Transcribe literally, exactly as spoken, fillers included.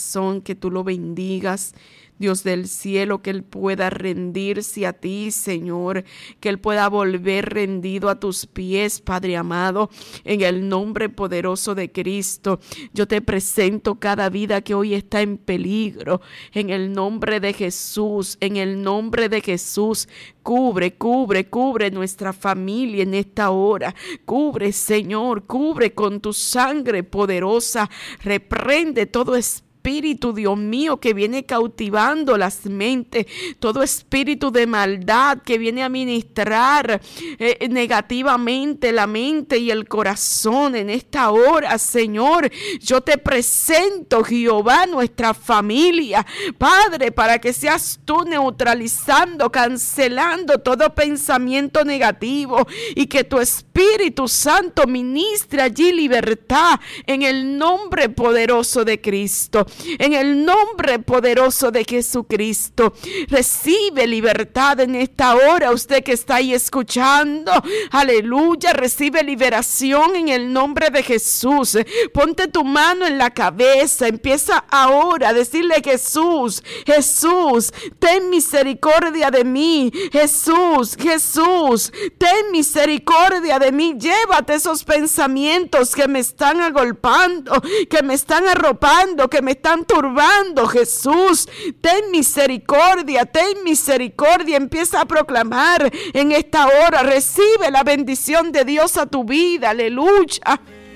corazón, que tú lo bendigas, Dios del cielo, que él pueda rendirse a ti, Señor, que él pueda volver rendido a tus pies, Padre amado, en el nombre poderoso de Cristo. Yo te presento cada vida que hoy está en peligro, en el nombre de Jesús, en el nombre de Jesús. Cubre, cubre, cubre nuestra familia en esta hora. Cubre, Señor, cubre con tu sangre poderosa. Reprende todo espíritu. Espíritu, Dios mío, que viene cautivando las mentes, todo espíritu de maldad que viene a ministrar eh, negativamente la mente y el corazón en esta hora, Señor. Yo te presento, Jehová, nuestra familia, Padre, para que seas tú neutralizando, cancelando todo pensamiento negativo y que tu Espíritu Santo ministre allí libertad en el nombre poderoso de Cristo. En el nombre poderoso de Jesucristo, recibe libertad en esta hora. Usted que está ahí escuchando, aleluya, recibe liberación en el nombre de Jesús. Ponte tu mano en la cabeza, empieza ahora a decirle: Jesús, Jesús, ten misericordia de mí. Jesús, Jesús, ten misericordia de mí. Llévate esos pensamientos que me están agolpando, que me están arropando, que me están turbando. Jesús, ten misericordia, ten misericordia. Empieza a proclamar en esta hora. Recibe la bendición de Dios a tu vida. Aleluya.